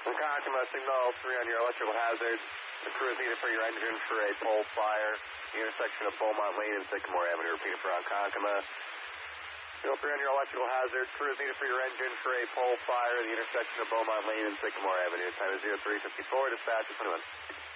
Yakima, signal 3 on your electrical hazard. The crew is needed for your engine for a pole fire. The intersection of Beaumont Lane and Sycamore Avenue. Repeated for Yakima. Signal 3 on your electrical hazard. Crew is needed for your engine for a pole fire. The intersection of Beaumont Lane and Sycamore Avenue. Time is 0354. Dispatch is 21.